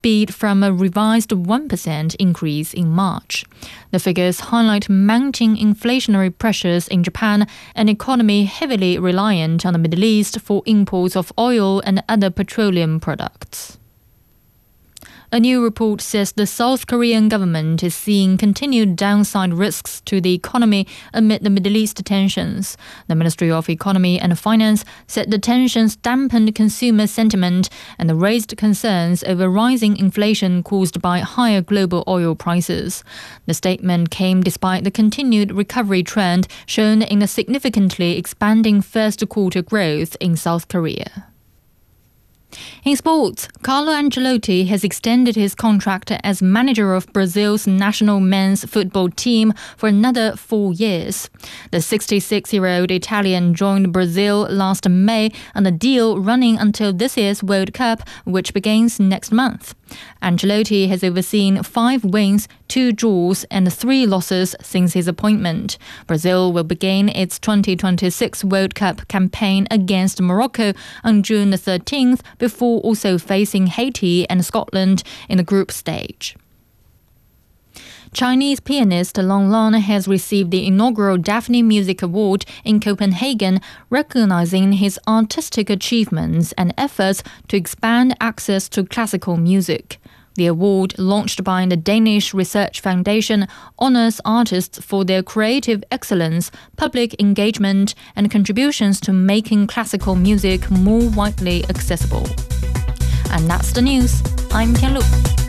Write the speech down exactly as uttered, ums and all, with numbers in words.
beat from a revised one percent increase in March. The figures highlight mounting inflationary pressures in Japan, an economy heavily reliant on the Middle East for imports of oil and other petroleum products. A new report says the South Korean government is seeing continued downside risks to the economy amid the Middle East tensions. The Ministry of Economy and Finance said the tensions dampened consumer sentiment and raised concerns over rising inflation caused by higher global oil prices. The statement came despite the continued recovery trend shown in the significantly expanding first quarter growth in South Korea. In sports, Carlo Ancelotti has extended his contract as manager of Brazil's national men's football team for another four years. The sixty-six-year-old Italian joined Brazil last May on a deal running until this year's World Cup, which begins next month. Ancelotti has overseen five wins, two draws and three losses since his appointment. Brazil will begin its twenty twenty-six World Cup campaign against Morocco on June the thirteenth, before also facing Haiti and Scotland in the group stage. Chinese pianist Long Lan has received the inaugural Daphne Music Award in Copenhagen, recognizing his artistic achievements and efforts to expand access to classical music. The award, launched by the Danish Research Foundation, honors artists for their creative excellence, public engagement, and contributions to making classical music more widely accessible. And that's the news. I'm Tian Lu.